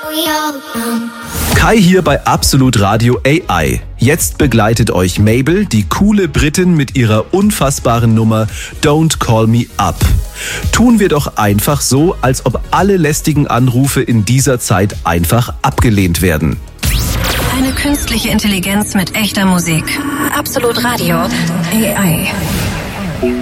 Kai hier bei Absolut Radio AI. Jetzt begleitet euch Mabel, die coole Britin mit ihrer unfassbaren Nummer Don't Call Me Up. Tun wir doch einfach so, als ob alle lästigen Anrufe in dieser Zeit einfach abgelehnt werden. Eine künstliche Intelligenz mit echter Musik. Absolut Radio AI.